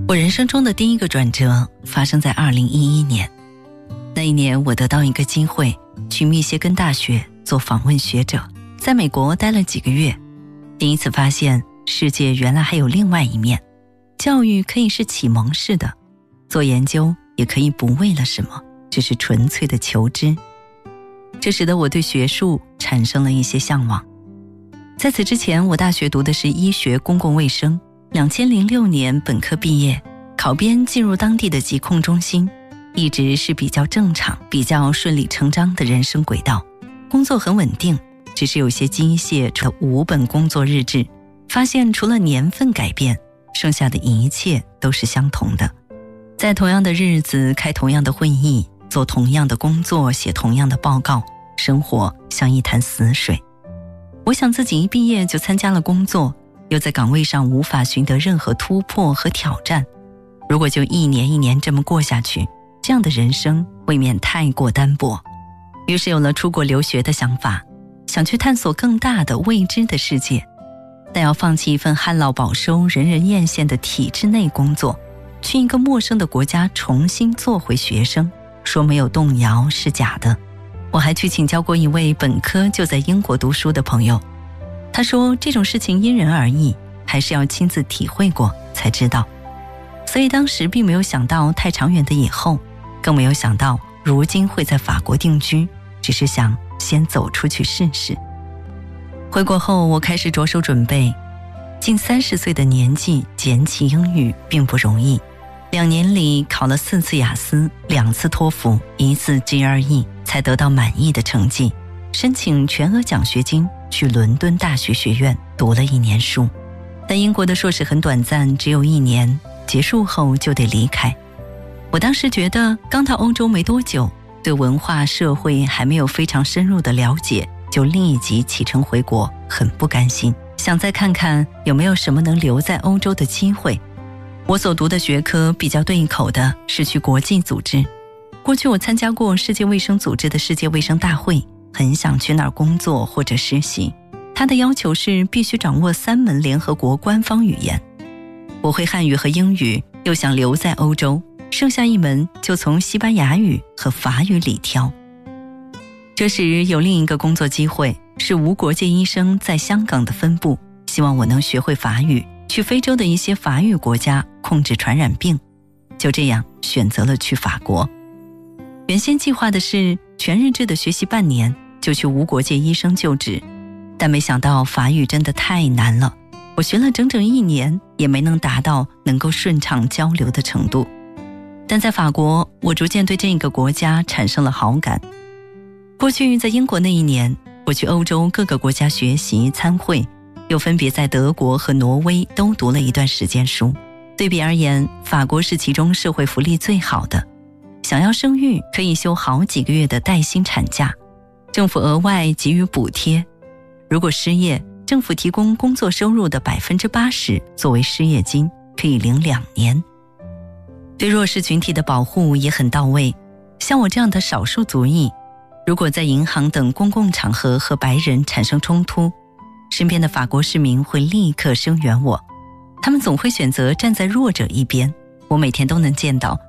我人生中的第一个转折发生在2011年。那一年我得到一个机会去密歇根大学做访问学者，在美国待了几个月，第一次发现世界原来还有另外一面，教育可以是启蒙式的，做研究也可以不为了什么，只是纯粹的求知。这使得我对学术产生了一些向往。在此之前，我大学读的是医学公共卫生，2006年本科毕业，考编进入当地的疾控中心，一直是比较正常、比较顺理成章的人生轨道，工作很稳定，只是有些机械的5本工作日志，发现除了年份改变，剩下的一切都是相同的。在同样的日子开同样的会议，做同样的工作，写同样的报告，生活像一潭死水。我想自己一毕业就参加了工作，又在岗位上无法寻得任何突破和挑战。如果就一年一年这么过下去，这样的人生未免太过单薄。于是有了出国留学的想法，想去探索更大的未知的世界，但要放弃一份旱涝保收、人人艳羡的体制内工作，去一个陌生的国家重新做回学生，说没有动摇是假的。我还去请教过一位本科就在英国读书的朋友，他说这种事情因人而异，还是要亲自体会过才知道。所以当时并没有想到太长远的以后，更没有想到如今会在法国定居，只是想先走出去试试。回国后，我开始着手准备。近30岁的年纪捡起英语并不容易，2年里考了4次雅思，2次托福，1次 GRE， 才得到满意的成绩，申请全额奖学金去伦敦大学学院读了1年书。但英国的硕士很短暂，只有1年，结束后就得离开。我当时觉得刚到欧洲没多久，对文化社会还没有非常深入的了解，就立即启程回国，很不甘心，想再看看有没有什么能留在欧洲的机会。我所读的学科比较对一口的是去国际组织。过去我参加过世界卫生组织的世界卫生大会，很想去那儿工作或者实习。它的要求是必须掌握3门联合国官方语言。我会汉语和英语，又想留在欧洲，剩下1门就从西班牙语和法语里挑。这时有另一个工作机会，是无国界医生在香港的分部，希望我能学会法语，去非洲的一些法语国家控制传染病。就这样选择了去法国。原先计划的是全日制的学习半年，就去无国界医生就职，但没想到法语真的太难了，我学了整整1年，也没能达到能够顺畅交流的程度。但在法国，我逐渐对这个国家产生了好感。过去在英国那1年，我去欧洲各个国家学习参会，又分别在德国和挪威都读了一段时间书。对比而言，法国是其中社会福利最好的，想要生育可以休好几个月的带薪产假，政府额外给予补贴，如果失业，政府提供工作收入的80%作为失业金，可以领2年。对弱势群体的保护也很到位，像我这样的少数族裔，如果在银行等公共场合和白人产生冲突，身边的法国市民会立刻声援我，他们总会选择站在弱者一边。我每天都能见到